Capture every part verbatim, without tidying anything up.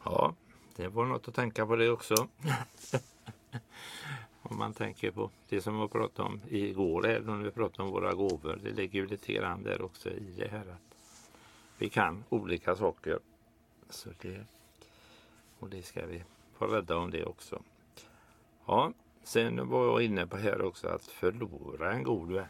Ja, det var något att tänka på det också. Om man tänker på det som vi pratade om igår, även om vi pratade om våra gåvor. Det ligger ju lite grann där också i det här att vi kan olika saker. Så det, och det ska vi vara rädda om det också. Ja, sen var jag inne på här också att förlora en god vän.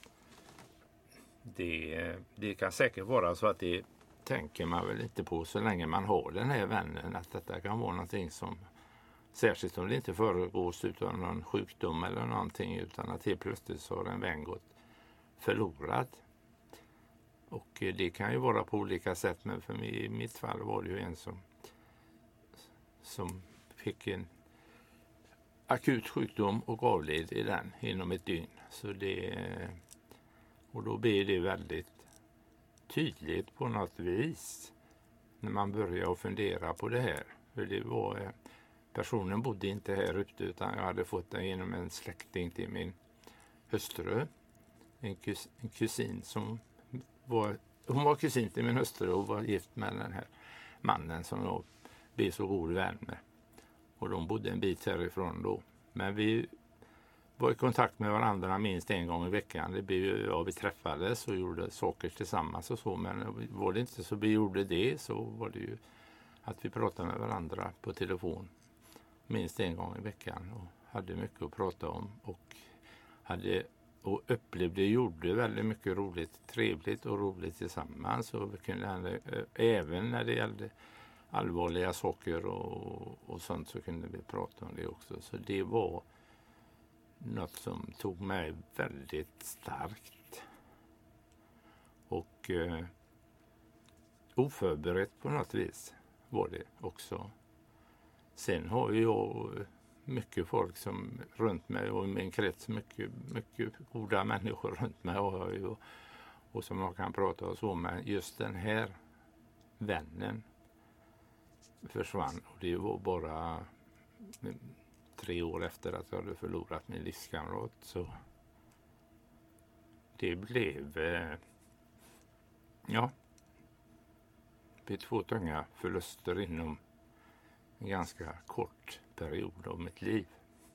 Det, det kan säkert vara så att det tänker man väl inte på så länge man har den här vännen. Att detta kan vara någonting som, särskilt om det inte föregås utan någon sjukdom eller någonting, utan att helt plötsligt så har en vän gått förlorad. Och det kan ju vara på olika sätt, men för mig, i mitt fall var det ju en som, som fick en akut sjukdom och avled i den inom ett dygn. Så det, och då blir det väldigt tydligt på något vis när man börjar fundera på det här. För det var, personen bodde inte här ute utan jag hade fått den genom en släkting till min hustru. En, kus, en kusin som var, hon var kusin till min hustru och var gift med den här mannen som jag blev så god vän med. Och de bodde en bit härifrån då. Men vi var i kontakt med varandra minst en gång i veckan. Det blev ju, ja, vi träffades och gjorde saker tillsammans och så. Men var det inte så vi gjorde det, så var det ju att vi pratade med varandra på telefon minst en gång i veckan. Och hade mycket att prata om. Och, hade, och upplevde och gjorde väldigt mycket roligt, trevligt och roligt tillsammans. Och vi kunde, även när det gällde allvarliga saker och, och sånt, så kunde vi prata om det också. Så det var något som tog mig väldigt starkt. Och eh, oförberett på något vis var det också. Sen har jag mycket folk som runt mig och i min krets, mycket, mycket goda människor runt mig har jag ju, och som jag kan prata och så med. Just den här vännen försvann, och det var bara tre år efter att jag hade förlorat min livskamrat. Så det blev eh, ja det blev två tunga förluster inom en ganska kort period av mitt liv.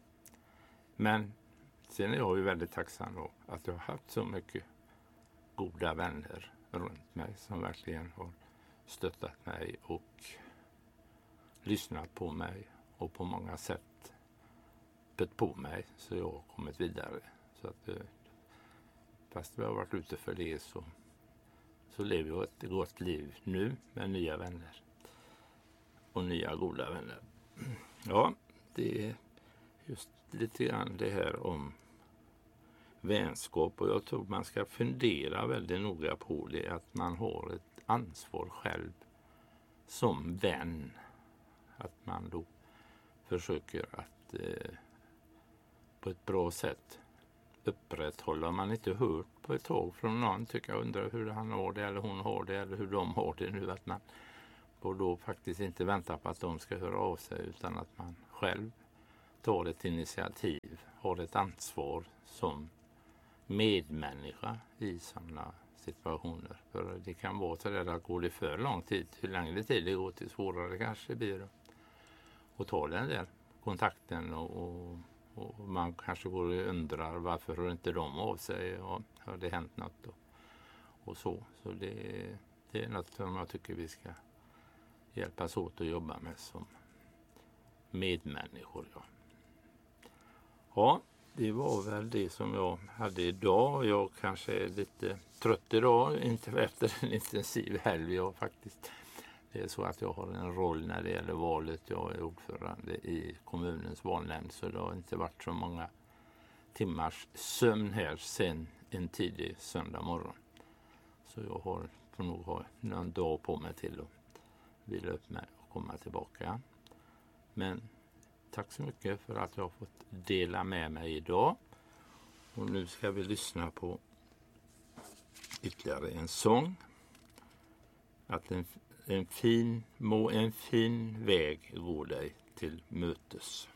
Men sen är jag ju väldigt tacksam då att jag har haft så mycket goda vänner runt mig som verkligen har stöttat mig och lyssnat på mig och på många sätt bett på mig, så jag har kommit vidare. Så att, fast vi har varit ute för det, så, så lever jag ett gott liv nu med nya vänner och nya goda vänner. Ja, det är just lite grann det här om vänskap, och jag tror man ska fundera väldigt noga på det, att man har ett ansvar själv som vän, att man då försöker att eh, på ett bra sätt upprätthålla. Om man inte hört på ett tag från någon, tycker jag, undrar hur han har det eller hon har det eller hur de har det nu, att man får då faktiskt inte vänta på att de ska höra av sig, utan att man själv tar ett initiativ, har ett ansvar som medmänniska i sådana situationer. För det kan vara så där att går det för lång tid, hur längre tid det går, till svårare kanske blir det att ta den där kontakten, och, och, och man kanske går och undrar varför hör inte de av sig, och har det hänt något och, och så. Så det, det är något som jag tycker vi ska hjälpas åt att jobba med som medmänniskor. Ja, ja, det var väl det som jag hade idag. Jag kanske är lite trött idag, inte efter en intensiv helg. Jag faktiskt, det är så att jag har en roll när det gäller valet. Jag är ordförande i kommunens valnämnd, så det har inte varit så många timmars sömn här sen en tidig söndag morgon. Så jag har, får nog ha någon dag på mig till att vila upp mig och komma tillbaka. Men tack så mycket för att jag har fått dela med mig idag. Och nu ska vi lyssna på ytterligare en sång. Att en, en fin, må en fin väg gå dig till mötes.